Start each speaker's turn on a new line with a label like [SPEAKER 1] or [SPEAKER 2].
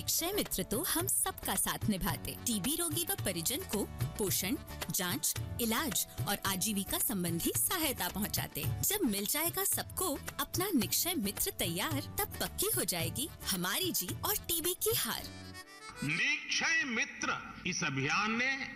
[SPEAKER 1] निक्षय मित्र तो हम सबका साथ निभाते। टीबी रोगी व परिजन को पोषण, जांच, इलाज और आजीविका संबंधी सहायता पहुंचाते। जब मिल जाएगा सबको अपना निक्षय मित्र तैयार, तब पक्की हो जाएगी हमारी जीत और टीबी की हार।
[SPEAKER 2] निक्षय मित्र इस अभियान ने